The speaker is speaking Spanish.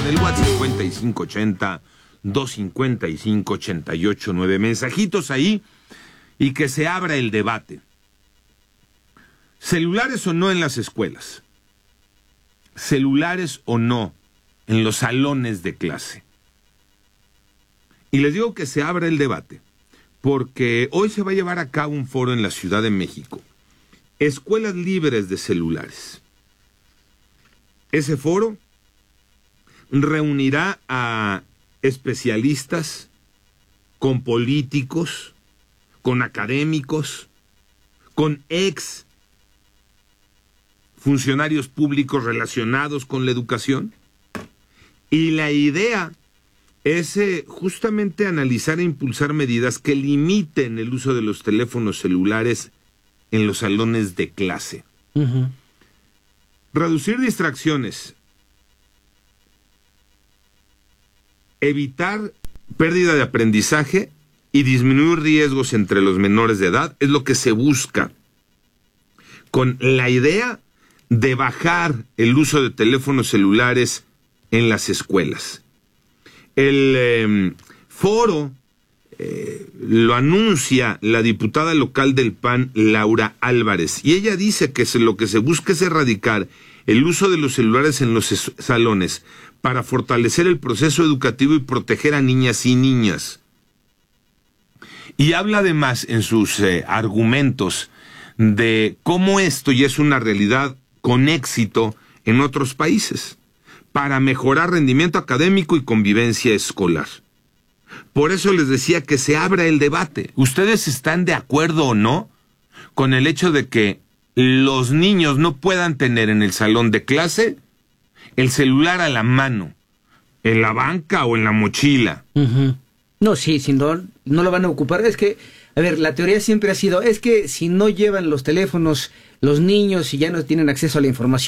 el WhatsApp 5580-255-889. Mensajitos ahí y que se abra el debate. ¿Celulares o no en las escuelas? ¿Celulares o no en los salones de clase? Y les digo que se abra el debate, porque hoy se va a llevar a cabo un foro en la Ciudad de México. Escuelas libres de celulares. Ese foro reunirá a especialistas, con políticos, con académicos, con ex funcionarios públicos relacionados con la educación. Y la idea es justamente analizar e impulsar medidas que limiten el uso de los teléfonos celulares en los salones de clase. Uh-huh. Reducir distracciones, evitar pérdida de aprendizaje y disminuir riesgos entre los menores de edad es lo que se busca, con la idea de bajar el uso de teléfonos celulares en las escuelas. El foro lo anuncia la diputada local del PAN, Laura Álvarez, y ella dice que lo que se busca es erradicar el uso de los celulares en los salones para fortalecer el proceso educativo y proteger a niñas y niñas. Y habla además en sus argumentos de cómo esto ya es una realidad con éxito en otros países para mejorar rendimiento académico y convivencia escolar. Por eso les decía que se abra el debate. ¿Ustedes están de acuerdo o no con el hecho de que los niños no puedan tener en el salón de clase el celular a la mano, en la banca o en la mochila? Uh-huh. No, sí, si no lo van a ocupar. Es que, a ver, la teoría siempre ha sido, es que si no llevan los teléfonos los niños y ya no tienen acceso a la información,